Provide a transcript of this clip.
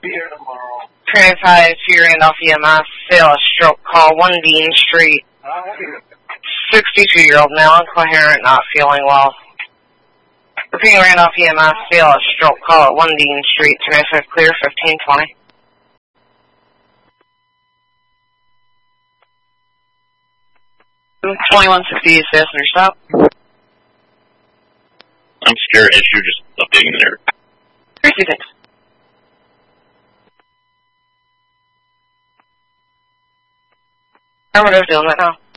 25 to Randolph EMS, fail a stroke call, 1 Dean Street. 62-year-old male, incoherent, not feeling well. Repeating Randolph EMS, fail a stroke call at 1 Dean Street, 25 clear, 1520. $21.50, passenger stop. I'm scared issue, just updating there. 326. How are we doing that now?